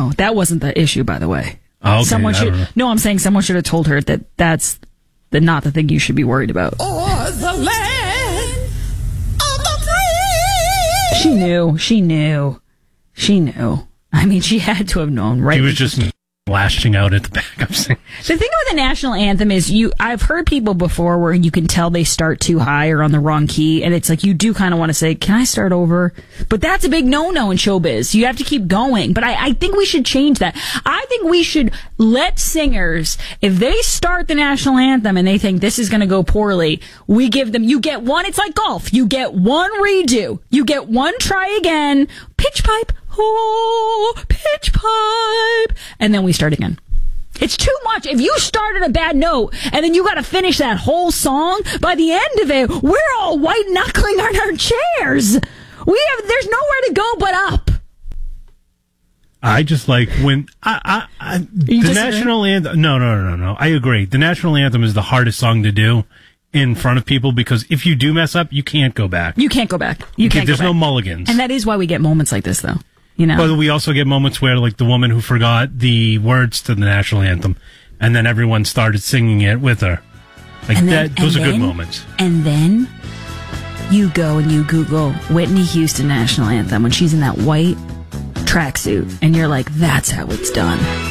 No, that wasn't the issue, by the way. Oh, okay. Someone should. No, I'm saying someone should have told her that that's not the thing you should be worried about. Or the land of the free. She knew. I mean, she had to have known, right? She was just lashing out at the backup singer. The thing about the national anthem is I've heard people before where you can tell they start too high or on the wrong key, and it's like you do kind of want to say, can I start over? But that's a big no-no in showbiz. You have to keep going. But I think we should change that. I think we should let singers, if they start the national anthem and they think this is going to go poorly, we give them, you get one, it's like golf. You get one redo. You get one try again. Pitch pipe. Oh, pitch pipe. And then we start again. It's too much. If you start at a bad note and then you got to finish that whole song, by the end of it, we're all white knuckling on our chairs. There's nowhere to go but up. I just like when the national anthem. No. I agree. The national anthem is the hardest song to do in front of people because if you do mess up, you can't go back. You can't go back. There's no mulligans. And that is why we get moments like this, though. You know. But we also get moments where, like, the woman who forgot the words to the national anthem, and then everyone started singing it with her. Like those are good moments. And then you go and you Google Whitney Houston national anthem when she's in that white tracksuit, and you're like, that's how it's done.